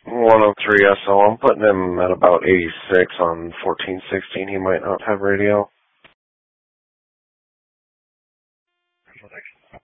103 SO. I'm putting him at about 86 on 1416. He might not have radio.